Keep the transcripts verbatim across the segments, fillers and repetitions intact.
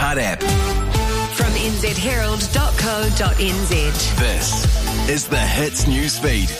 iHeart app. From n z herald dot co dot n z. This is the Hits Newsfeed.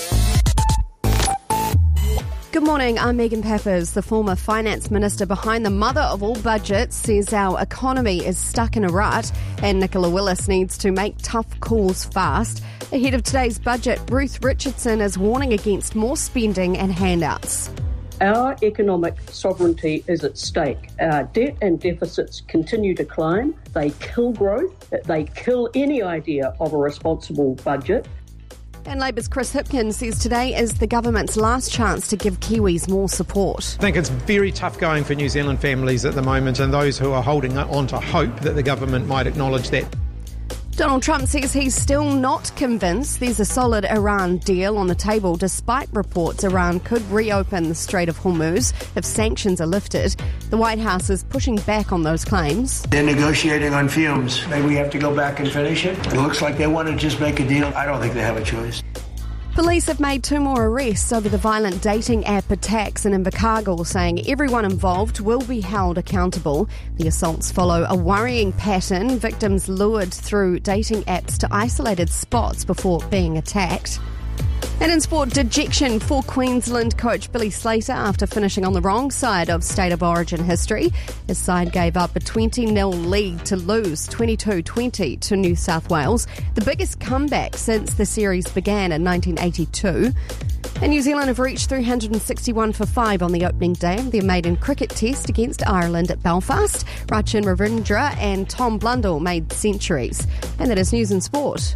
Good morning, I'm Megan Paffers. The former finance minister behind the mother of all budgets says our economy is stuck in a rut and Nicola Willis needs to make tough calls fast. Ahead of today's budget, Ruth Richardson is warning against more spending and handouts. Our economic sovereignty is at stake. Our debt and deficits continue to climb. They kill growth. They kill any idea of a responsible budget. And Labour's Chris Hipkins says today is the government's last chance to give Kiwis more support. I think it's very tough going for New Zealand families at the moment and those who are holding on to hope that the government might acknowledge that. Donald Trump says he's still not convinced there's a solid Iran deal on the table, despite reports Iran could reopen the Strait of Hormuz if sanctions are lifted. The White House is pushing back on those claims. They're negotiating on fumes. Maybe we have to go back and finish it. It looks like they want to just make a deal. I don't think they have a choice. Police have made two more arrests over the violent dating app attacks in Invercargill, saying everyone involved will be held accountable. The assaults follow a worrying pattern, victims lured through dating apps to isolated spots before being attacked. And in sport, dejection for Queensland coach Billy Slater after finishing on the wrong side of State of Origin history. His side gave up a twenty nil lead to lose twenty-two twenty to New South Wales, the biggest comeback since the series began in nineteen eighty-two. And New Zealand have reached three hundred sixty-one for five on the opening day of their maiden cricket test against Ireland at Belfast. Rachin Ravindra and Tom Blundell made centuries. And that is news and sport.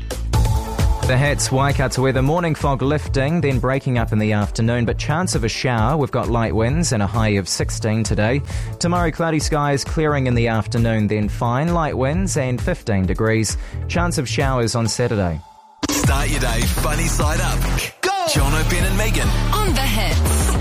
The Hits, Waikato weather, morning fog lifting, then breaking up in the afternoon, but chance of a shower. We've got light winds and a high of sixteen today. Tomorrow, cloudy skies, clearing in the afternoon, then fine, light winds and fifteen degrees. Chance of showers on Saturday. Start your day funny side up. Go! Jono, Ben and Megan. On the Hits.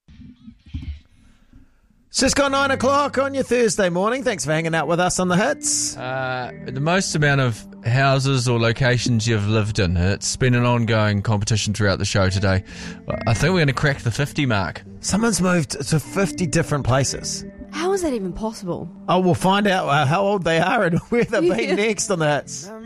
It's just got nine o'clock on your Thursday morning. Thanks for hanging out with us on the Hits. Uh, the most amount of houses or locations you've lived in. It's been an ongoing competition throughout the show today. I think we're going to crack the fifty mark. Someone's moved to fifty different places. How is that even possible? Oh, we'll find out uh, how old they are and where they've been Yeah. next on the Hits.